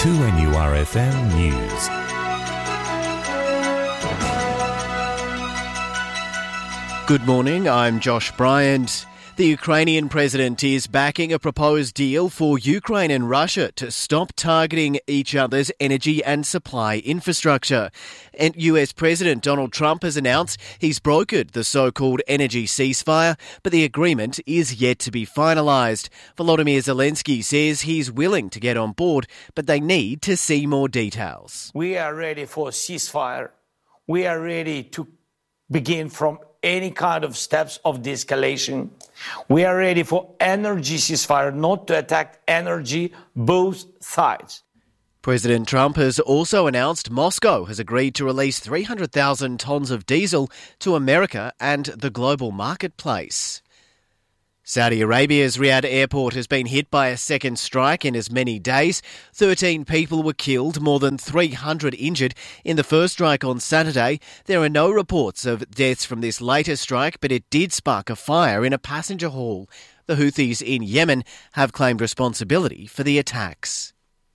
2NURFM News. Good morning, I'm Josh Bryant. The Ukrainian president is backing a proposed deal for Ukraine and Russia to stop targeting each other's energy and supply infrastructure. And US President Donald Trump has announced he's brokered the so-called energy ceasefire, but the agreement is yet to be finalised. Volodymyr Zelensky says he's willing to get on board, but they need to see more details. We are ready for a ceasefire. We are ready to begin from any kind of steps of de-escalation. We are ready for energy ceasefire, not to attack energy, both sides. President Trump has also announced Moscow has agreed to release 300,000 tonnes of diesel to America and the global marketplace. Saudi Arabia's Riyadh airport has been hit by a second strike in as many days. 13 people were killed, more than 300 injured in the first strike on Saturday. There are no reports of deaths from this latest strike, but it did spark a fire in a passenger hall. The Houthis in Yemen have claimed responsibility for the attacks.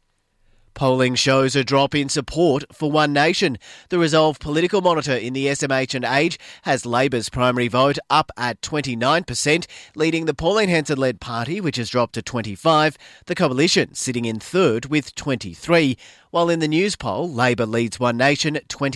Polling shows a drop in support for One Nation. The Resolve political monitor in the SMH and Age has Labor's primary vote up at 29%, leading the Pauline Hanson-led party, which has dropped to 25%, the Coalition sitting in third with 23%, while in the News poll, Labor leads One Nation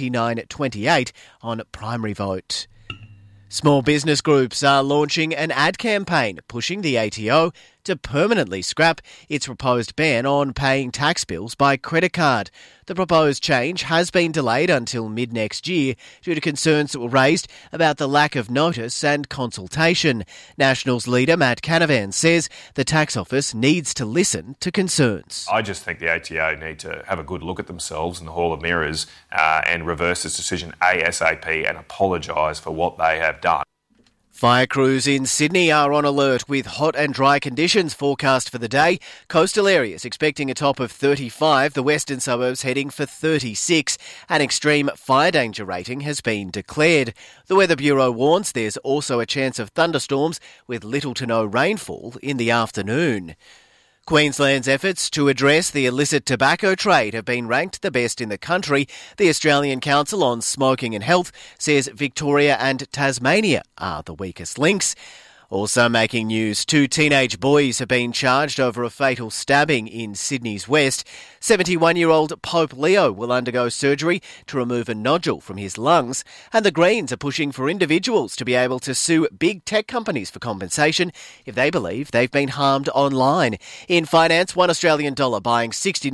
29-28 on primary vote. Small business groups are launching an ad campaign pushing the ATO to permanently scrap its proposed ban on paying tax bills by credit card. The proposed change has been delayed until mid-next year due to concerns raised about the lack of notice and consultation. Nationals leader Matt Canavan says the tax office needs to listen to concerns. I just think the ATO need to have a good look at themselves in the Hall of Mirrors and reverse this decision ASAP and apologise for what they have done. Fire crews in Sydney are on alert with hot and dry conditions forecast for the day. Coastal areas expecting a top of 35, the western suburbs heading for 36. An extreme fire danger rating has been declared. The Weather Bureau warns there's also a chance of thunderstorms with little to no rainfall in the afternoon. Queensland's efforts to address the illicit tobacco trade have been ranked the best in the country. The Australian Council on Smoking and Health says Victoria and Tasmania are the weakest links. Also making news, 2 teenage boys have been charged over a fatal stabbing in Sydney's west. 71-year-old Pope Leo will undergo surgery to remove a nodule from his lungs, and the Greens are pushing for individuals to be able to sue big tech companies for compensation if they believe they've been harmed online. In finance, $1 Australian dollar buying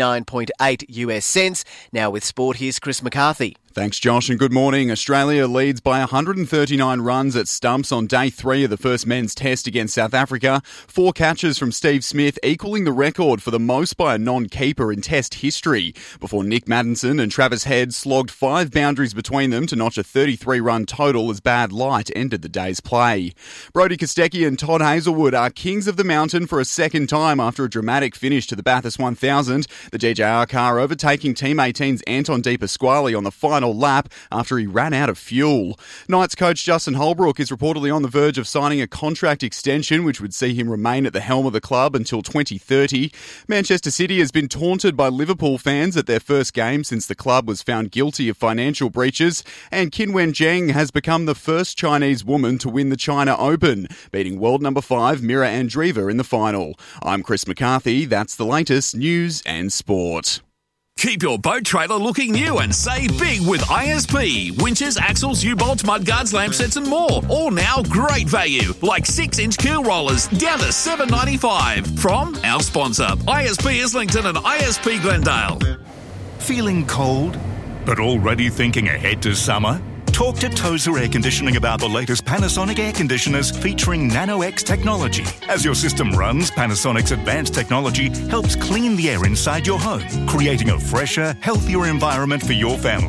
69.8 US cents. Now with sport, here's Chris McCarthy. Thanks, Josh, and good morning. Australia leads by 139 runs at stumps on day 3 of the first men's test against South Africa. 4 catches from Steve Smith, equalling the record for the most by a non-keeper in test history, before Nick Maddinson and Travis Head slogged 5 boundaries between them to notch a 33-run total as bad light ended the day's play. Brodie Kostecki and Todd Hazelwood are kings of the mountain for a second time after a dramatic finish to the Bathurst 1000. The DJR car overtaking Team 18's Anton De Pasquale on the final lap after he ran out of fuel. Knights coach Justin Holbrook is reportedly on the verge of signing a contract extension which would see him remain at the helm of the club until 2030. Manchester City has been taunted by Liverpool fans at their first game since the club was found guilty of financial breaches, and Qin Wenjing has become the first Chinese woman to win the China Open, beating world number 5 Mira Andreeva in the final. I'm Chris McCarthy. That's the latest news and sport. Keep your boat trailer looking new and save big with ISP. Winches, axles, U-bolts, mudguards, lamp sets and more. All now great value, like 6-inch keel rollers down to $7.95. From our sponsor, ISP Islington and ISP Glendale. Feeling cold, but already thinking ahead to summer? Talk to Tozer Air Conditioning about the latest Panasonic air conditioners featuring Nano-X technology. As your system runs, Panasonic's advanced technology helps clean the air inside your home, creating a fresher, healthier environment for your family.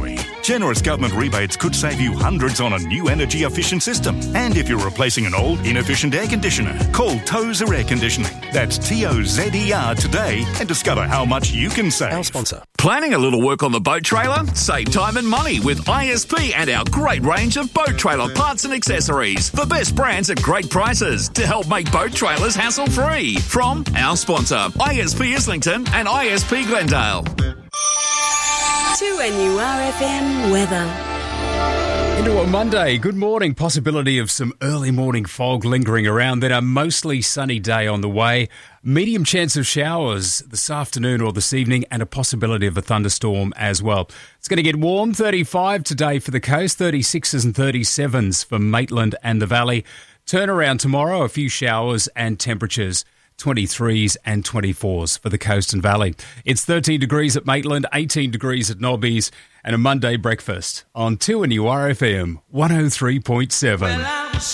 Generous government rebates could save you hundreds on a new energy-efficient system. And if you're replacing an old, inefficient air conditioner, call Tozer Air Conditioning. That's Tozer today and discover how much you can save. Our sponsor. Planning a little work on the boat trailer? Save time and money with ISP and our great range of boat trailer parts and accessories. The best brands at great prices to help make boat trailers hassle-free. From our sponsor, ISP Islington and ISP Glendale. 2NURFM weather. Into a Monday. Good morning. Possibility of some early morning fog lingering around, then a mostly sunny day on the way. Medium chance of showers this afternoon or this evening, and a possibility of a thunderstorm as well. It's going to get warm, 35 today for the coast, 36s and 37s for Maitland and the Valley. Turnaround tomorrow, a few showers and temperatures. 23s and 24s for the coast and valley. It's 13 degrees at Maitland, 18 degrees at Nobbies, and a Monday breakfast on 2NURFM 103.7.